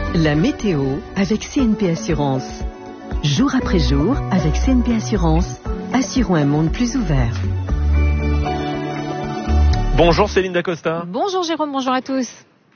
La météo avec CNP Assurance. Jour après jour, avec CNP Assurance, assurons un monde plus ouvert. Bonjour Céline Dacosta. Bonjour Jérôme, bonjour à tous.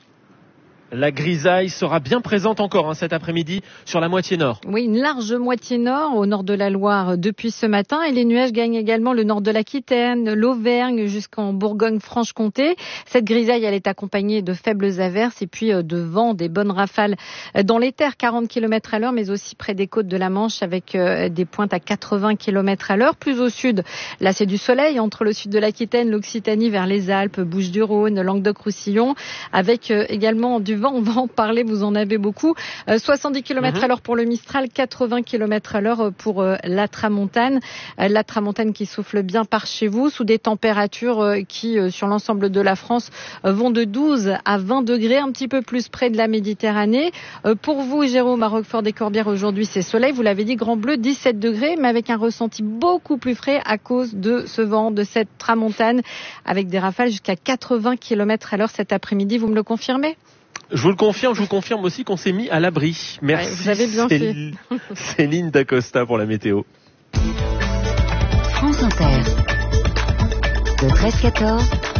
La grisaille sera bien présente encore cet après-midi sur la moitié nord. Oui, une large moitié nord, au nord de la Loire depuis ce matin. Et les nuages gagnent également le nord de l'Aquitaine, l'Auvergne jusqu'en Bourgogne-Franche-Comté. Cette grisaille, elle est accompagnée de faibles averses et puis de vent, des bonnes rafales dans les terres, 40 km à l'heure, mais aussi près des côtes de la Manche avec des pointes à 80 km à l'heure. Plus au sud, là c'est du soleil entre le sud de l'Aquitaine, l'Occitanie vers les Alpes, Bouches-du-Rhône, Languedoc-Roussillon, avec également du vent. On va en parler, vous en avez beaucoup. 70 km à l'heure pour le Mistral, 80 km à l'heure pour la Tramontane. La Tramontane qui souffle bien par chez vous, sous des températures qui, sur l'ensemble de la France, vont de 12 à 20 degrés, un petit peu plus près de la Méditerranée. Pour vous, Jérôme, à Roquefort-des-Corbières, aujourd'hui, c'est soleil. Vous l'avez dit, Grand Bleu, 17 degrés, mais avec un ressenti beaucoup plus frais à cause de ce vent, de cette Tramontane, avec des rafales jusqu'à 80 km à l'heure cet après-midi. Vous me le confirmez ? Je vous le confirme, je vous confirme aussi qu'on s'est mis à l'abri. Merci, ouais, vous avez bien fait. Céline Dacosta pour la météo. France Inter. Le 13-14,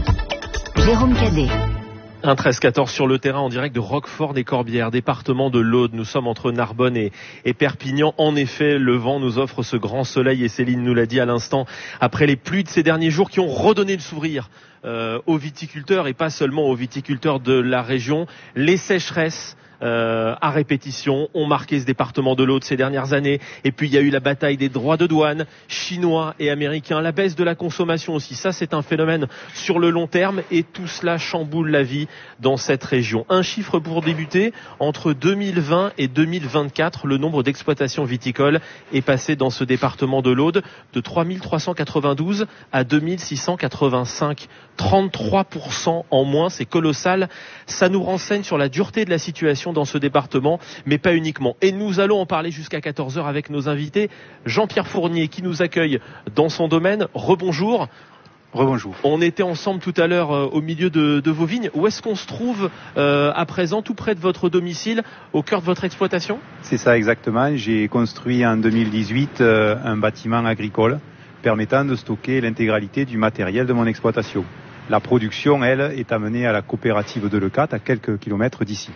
Jérôme Cadet. Un 13-14 sur le terrain en direct de Roquefort-des-Corbières, département de l'Aude. Nous sommes entre Narbonne et Perpignan. En effet, le vent nous offre ce grand soleil et Céline nous l'a dit à l'instant, après les pluies de ces derniers jours qui ont redonné le sourire aux viticulteurs et pas seulement aux viticulteurs de la région. Les sécheresses à répétition ont marqué ce département de l'Aude ces dernières années. Et puis il y a eu la bataille des droits de douane chinois et américains, la baisse de la consommation aussi. Ça, c'est un phénomène sur le long terme et tout cela chamboule la vie dans cette région. Un chiffre pour débuter, entre 2020 et 2024, le nombre d'exploitations viticoles est passé dans ce département de l'Aude de 3392 à 2685. 33% en moins, c'est colossal. Ça nous renseigne sur la dureté de la situation dans ce département, mais pas uniquement. Et nous allons en parler jusqu'à 14h avec nos invités. Jean-Pierre Fournier qui nous accueille dans son domaine. Rebonjour. Rebonjour. On était ensemble tout à l'heure au milieu de vos vignes. Où est-ce qu'on se trouve à présent, tout près de votre domicile, au cœur de votre exploitation ? C'est ça exactement. J'ai construit en 2018 un bâtiment agricole permettant de stocker l'intégralité du matériel de mon exploitation. La production, elle, est amenée à la coopérative de Lecate, à quelques kilomètres d'ici.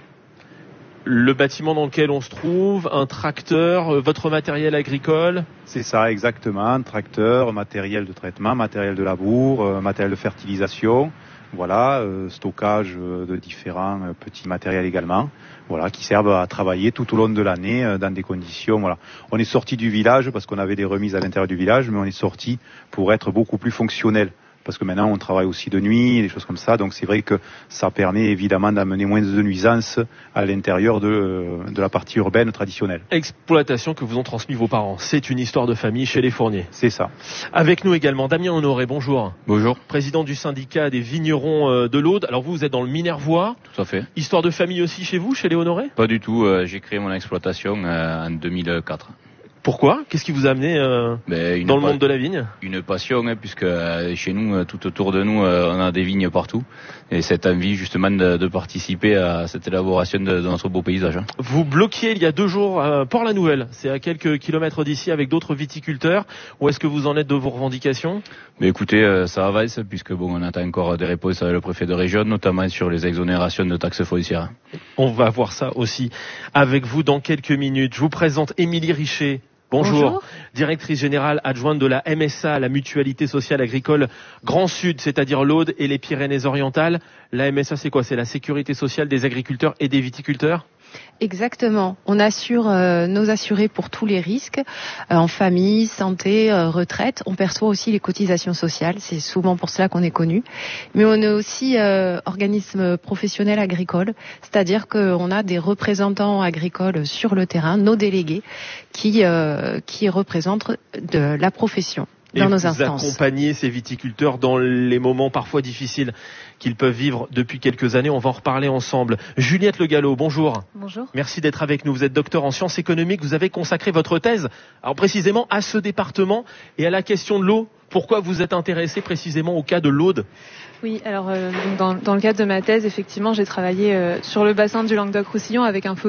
Le bâtiment dans lequel on se trouve, un tracteur, votre matériel agricole ? C'est ça, exactement. Tracteur, matériel de traitement, matériel de labour, matériel de fertilisation. Voilà, stockage de différents petits matériels également. Voilà, qui servent à travailler tout au long de l'année dans des conditions. Voilà, on est sorti du village parce qu'on avait des remises à l'intérieur du village, mais on est sorti pour être beaucoup plus fonctionnel. Parce que maintenant on travaille aussi de nuit, des choses comme ça, donc c'est vrai que ça permet évidemment d'amener moins de nuisances à l'intérieur de la partie urbaine traditionnelle. Exploitation que vous ont transmis vos parents, c'est une histoire de famille chez les Fournier. C'est ça. Avec nous également Damien Honoré, bonjour. Bonjour. Président du syndicat des vignerons de l'Aude. Alors vous êtes dans le Minervois. Tout à fait. Histoire de famille aussi chez vous, chez les Honoré ? Pas du tout, j'ai créé mon exploitation en 2004. Pourquoi ? Qu'est-ce qui vous a amené dans le monde de la vigne ? Une passion, puisque chez nous, tout autour de nous, on a des vignes partout. Et cette envie justement de participer à cette élaboration de notre beau paysage. Vous bloquiez il y a 2 jours Port-la-Nouvelle. C'est à quelques kilomètres d'ici avec d'autres viticulteurs. Où est-ce que vous en êtes de vos revendications ? Mais écoutez, ça avance puisque on attend encore des réponses avec le préfet de région, notamment sur les exonérations de taxes foncières. On va voir ça aussi avec vous dans quelques minutes. Je vous présente Émilie Richer. Bonjour, directrice générale adjointe de la MSA, la Mutualité Sociale Agricole Grand Sud, c'est-à-dire l'Aude et les Pyrénées-Orientales. La MSA, c'est quoi ? C'est la sécurité sociale des agriculteurs et des viticulteurs ? Exactement. On assure nos assurés pour tous les risques, en famille, santé, retraite. On perçoit aussi les cotisations sociales. C'est souvent pour cela qu'on est connu. Mais on est aussi organisme professionnel agricole, c'est-à-dire qu'on a des représentants agricoles sur le terrain, nos délégués, qui représentent de la profession dans nos instances. Vous accompagnez ces viticulteurs dans les moments parfois difficiles qu'ils peuvent vivre depuis quelques années. On va en reparler ensemble. Juliette Le Gallo, bonjour. Bonjour. Merci d'être avec nous. Vous êtes docteur en sciences économiques. Vous avez consacré votre thèse, alors précisément à ce département et à la question de l'eau. Pourquoi vous êtes intéressé précisément au cas de l'Aude ? Oui, alors dans le cadre de ma thèse, effectivement, j'ai travaillé sur le bassin du Languedoc-Roussillon avec un